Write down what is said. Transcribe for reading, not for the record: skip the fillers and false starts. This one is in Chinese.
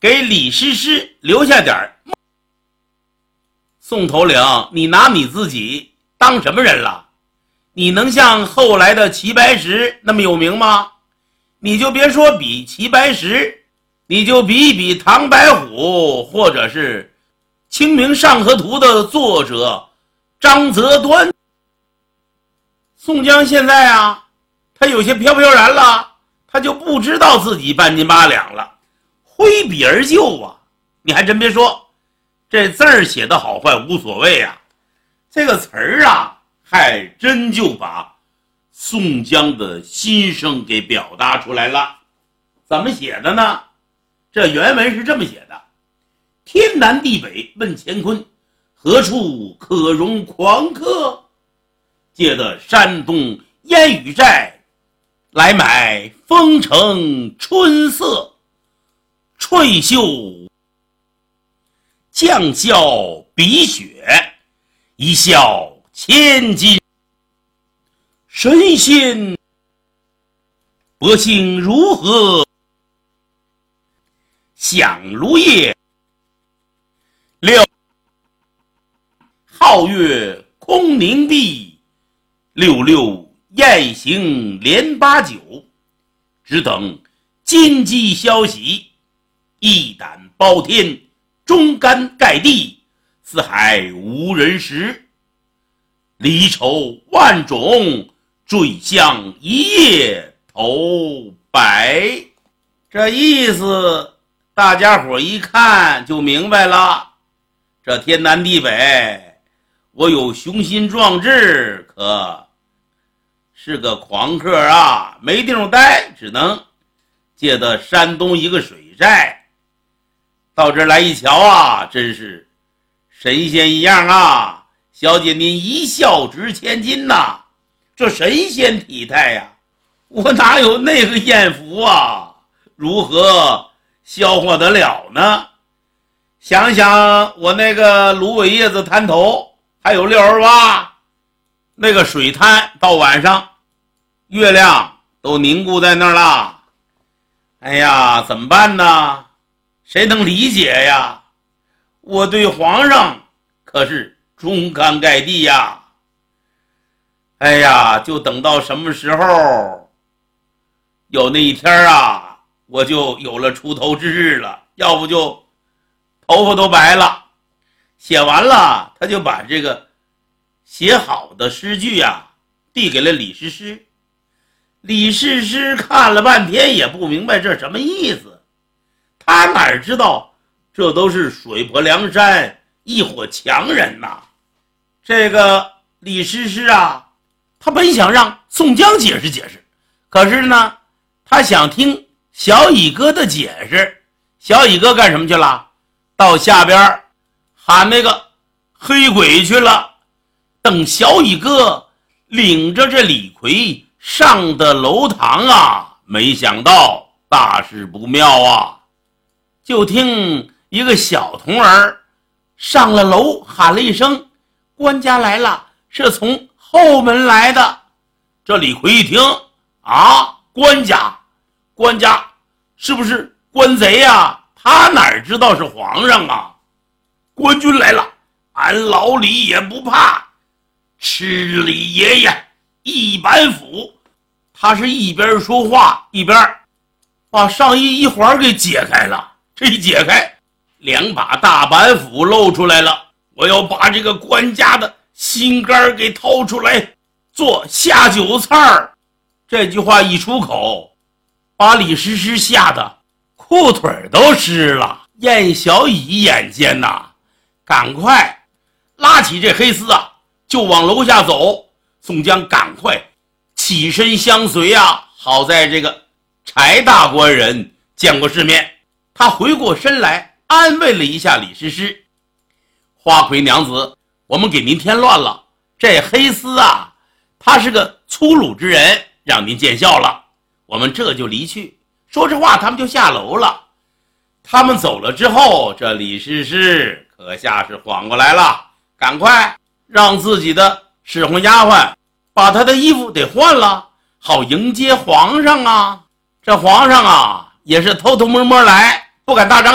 给李师师留下点儿。宋头领，你拿你自己当什么人了？你能像后来的齐白石那么有名吗？你就别说比齐白石，你就比一比唐白虎，或者是《清明上河图》的作者张择端。宋江现在啊，他有些飘飘然了，他就不知道自己半斤八两了，挥笔而就啊！你还真别说，这字儿写的好坏无所谓啊，这个词儿啊，还真就把宋江的心声给表达出来了。怎么写的呢？这原文是这么写的：天南地北问乾坤，何处可容狂客？借得山东烟雨寨，来买丰城春色。翠袖将啸比雪，一笑千金。神仙百姓如何？响如夜，六皓月空凝碧，六六雁行连八九。只等金鸡消息，一胆包天，忠肝盖地，四海无人识。离愁万种，坠向一夜头白。这意思大家伙一看就明白了。这天南地北，我有雄心壮志，可是个狂客啊，没地方待，只能借得山东一个水寨。到这儿来一瞧啊，真是神仙一样啊！小姐您一笑值千金呐，这神仙体态呀，我哪有那个艳福啊？如何消化得了呢？想想我那个芦苇叶子滩头，还有六儿洼那个水滩，到晚上月亮都凝固在那儿了。哎呀，怎么办呢？谁能理解呀？我对皇上可是忠肝盖地呀！哎呀，就等到什么时候有那一天啊，我就有了出头之日了，要不就头发都白了。写完了，他就把这个写好的诗句啊递给了李师师。李师师看了半天也不明白这什么意思，他哪知道这都是水泊梁山一伙强人呐。这个李师师啊，他本想让宋江解释解释，可是呢，他想听小乙哥的解释。小乙哥干什么去了？到下边喊那个黑鬼去了。等小乙哥领着这李逵上的楼堂啊，没想到大事不妙啊！就听一个小童儿上了楼，喊了一声：“官家来了！”是从后门来的。这李逵一听啊，官家是不是官贼呀？他哪知道是皇上啊？官军来了，俺老李也不怕。吃李爷爷一板斧。他是一边说话一边把上衣一环给解开了。这一解开，两把大板斧露出来了。我要把这个官家的心肝给掏出来做下酒菜儿。这句话一出口，把李师师吓得裤腿都湿了。燕小乙眼尖呐，赶快拉起这黑丝啊，就往楼下走。宋江赶快起身相随啊！好在这个柴大官人见过世面，他回过身来安慰了一下李师师：“花魁娘子，我们给您添乱了。这黑丝啊，他是个粗鲁之人，让您见笑了。我们这就离去。”说这话，他们就下楼了。他们走了之后，这李师师可下是缓过来了，赶快让自己的使唤丫鬟把他的衣服得换了，好迎接皇上啊。这皇上啊，也是偷偷摸摸来，不敢大张